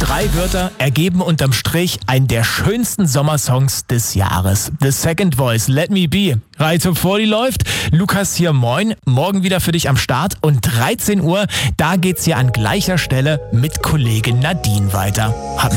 3 Wörter ergeben unterm Strich einen der schönsten Sommersongs des Jahres. The Second Voice, Let Me Be. Reihe Top 40 läuft. Lukas hier, moin. Morgen wieder für dich am Start. Und 13 Uhr, da geht's hier an gleicher Stelle mit Kollegin Nadine weiter. Hab